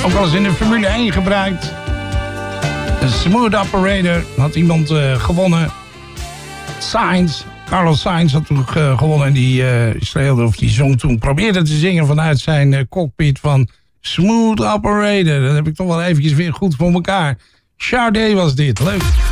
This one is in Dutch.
Ook al eens in de Formule 1 gebruikt. Een Smooth Operator had iemand gewonnen. Sainz, Carlos Sainz had toen gewonnen en die schreeuwde of die zong toen. Probeerde te zingen vanuit zijn cockpit van Smooth Operator. Dat heb ik toch wel eventjes weer goed voor elkaar. Sade was dit, leuk.